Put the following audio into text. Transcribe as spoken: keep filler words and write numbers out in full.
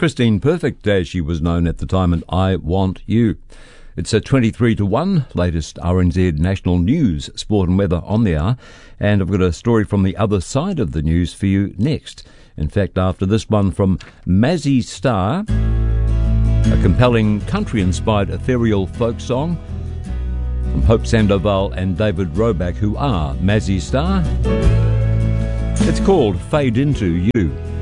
Christine Perfect, as she was known at the time, and I Want You. It's a twenty-three to one, latest R N Z national news, sport and weather on the hour. And I've got a story from the other side of the news for you next. In fact, after this one from Mazzy Star, a compelling country-inspired ethereal folk song from Hope Sandoval and David Roback, who are Mazzy Star. It's called Fade Into You.